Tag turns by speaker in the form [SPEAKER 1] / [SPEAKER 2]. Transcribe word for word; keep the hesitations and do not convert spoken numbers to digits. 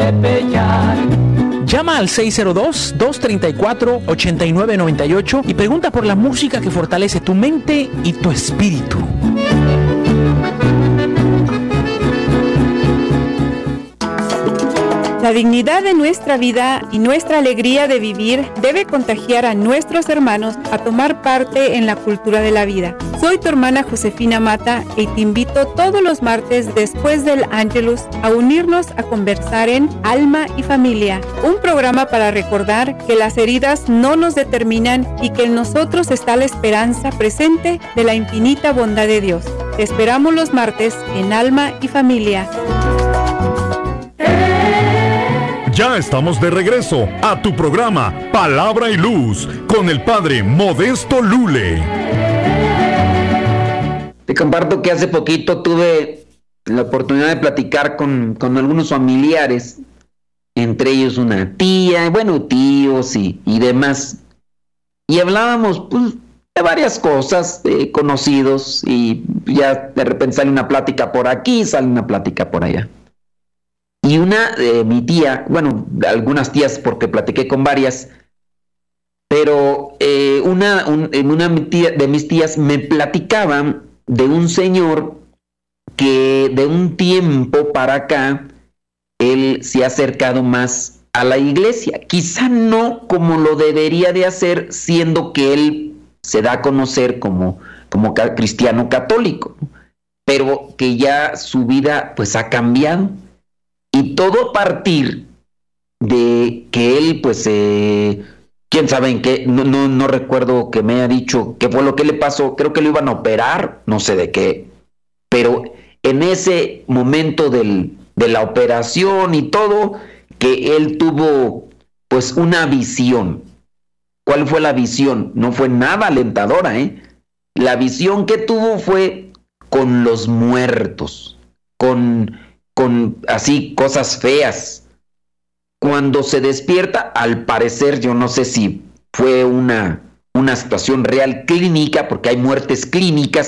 [SPEAKER 1] pelear.
[SPEAKER 2] Llama al seis cero dos, dos tres cuatro, ocho nueve nueve ocho y pregunta por la música que fortalece tu mente y tu espíritu.
[SPEAKER 3] La dignidad de nuestra vida y nuestra alegría de vivir debe contagiar a nuestros hermanos a tomar parte en la cultura de la vida. Soy tu hermana Josefina Mata y te invito todos los martes después del Ángelus a unirnos a conversar en Alma y Familia, un programa para recordar que las heridas no nos determinan y que en nosotros está la esperanza presente de la infinita bondad de Dios. Te esperamos los martes en Alma y Familia.
[SPEAKER 4] Ya estamos de regreso a tu programa Palabra y Luz con el Padre Modesto Lule.
[SPEAKER 5] Te comparto que hace poquito tuve la oportunidad de platicar con, con algunos familiares, entre ellos una tía, bueno, tíos y, y demás. Y hablábamos pues, de varias cosas, de conocidos, y ya de repente sale una plática por aquí, sale una plática por allá. Y una de eh, mi tía, bueno, algunas tías porque platiqué con varias, pero eh, una, un, una tía, de mis tías me platicaban de un señor que de un tiempo para acá, él se ha acercado más a la iglesia. Quizá no como lo debería de hacer, siendo que él se da a conocer como, como cristiano católico, pero que ya su vida pues ha cambiado. Y todo a partir de que él, pues, eh, quién sabe en qué, no, no, no recuerdo que me haya dicho qué fue lo que le pasó, creo que lo iban a operar, no sé de qué, pero en ese momento del, de la operación y todo, que él tuvo, pues, una visión. ¿Cuál fue la visión? No fue nada alentadora, ¿eh? La visión que tuvo fue con los muertos, con... con así cosas feas. Cuando se despierta, al parecer, yo no sé si fue una, una situación real clínica, porque hay muertes clínicas